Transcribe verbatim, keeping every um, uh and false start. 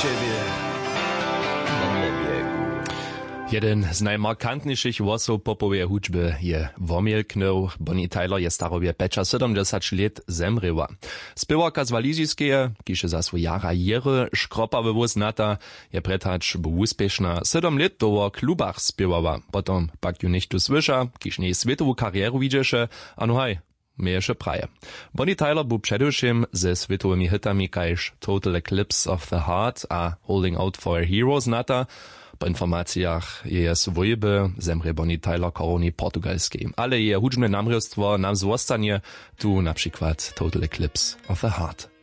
ciebie na niebie. Jeden z najmarkantniejszych głosów popowej hudźby je Womielknął. Bonnie Tyler je starobie pecza siedemdziesiąt lat zemryła. Spěwarka z Waliziskeje, kiže za svoj jara jere škropawy wóz nata, je pretacz był uspieszna. Siedem lat do klubach spěwała. Potom pak ju nicht tu słysza, kiž nie świetową karieru widzieše, a no haj, mieješe praje. Bonnie Tyler był przedewším ze świetowymi hitami kajž Total Eclipse of the Heart a Holding Out for a Hero znata. Po informacjach je swojby zemrze Bonnie Tyler korony portugalskiej. Ale je hudźbne namrystwo nam zostanie tu na przykład Total Eclipse of the Heart.